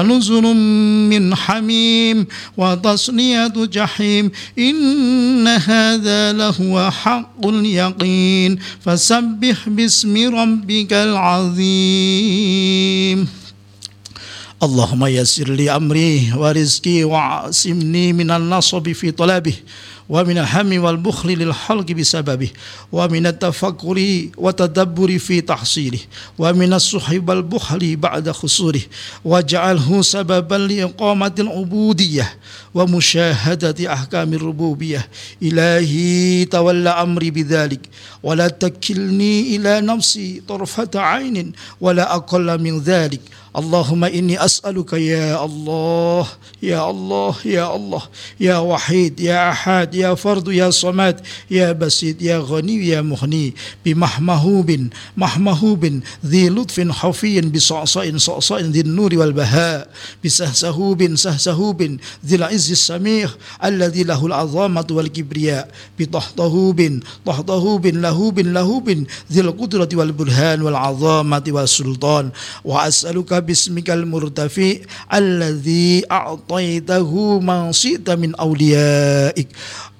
نزل من حميم وتصلية جحيم إن هذا لهو حق اليقين فسبح باسم ربك العظيم اللهم يسر لي أمري ورزقي وعاصمني من النصب في طلبه ومن الهم والبخل للحلق بسببه ومن التفكر وتدبر في تحصيله ومن السحب والبخل بعد خسوره واجعله سببا لإقامة العبودية ومشاهدة أحكام الربوبية إلهي تولى أمري بذلك ولا تكلني إلى نفسي طرفة عين ولا أقل من ذلك اللهم إني أسألك يا الله يا الله يا الله يا وحيد يا أحد يا فرد يا صمد يا بسيط يا غني يا مغني بمحمهوب ذي لطف حفي بصعصاء صعصاء ذي النور والبهاء بسهسهوب ذي العز السميع الذي له العظامة والكبرياء بطهطهوب لهوب ذي القدرة والبرهان والعظامة والسلطان وأسألك باسمك المرتفع الذي أعطيته من شئت من أوليائك